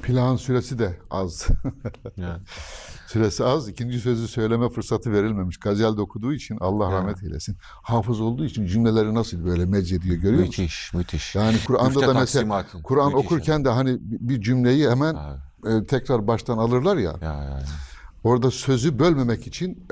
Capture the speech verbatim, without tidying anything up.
Plağın süresi de az. Yani, Süresi az. İkinci sözü söyleme fırsatı verilmemiş. Gazel de okuduğu için Allah yani. rahmet eylesin. Hafız olduğu için cümleleri nasıl böyle meczediyor görüyor musun? Müthiş, müthiş. Yani Kur'an'da Müfte da mesela taksimatın. Kur'an Müthiş okurken de hani bir cümleyi hemen abi. e, tekrar baştan alırlar ya. Ya, ya, ya. Orada sözü bölmemek için